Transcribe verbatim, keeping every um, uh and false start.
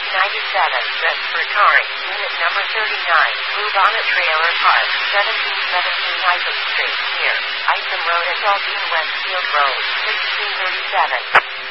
ninety-seven, Bedford Cars, Unit Number thirty-nine, Blue Bonnet Trailer Park, seventeen seventeen Isom Street, near Isom Road and Aldine Westfield Road, sixteen thirty-seven.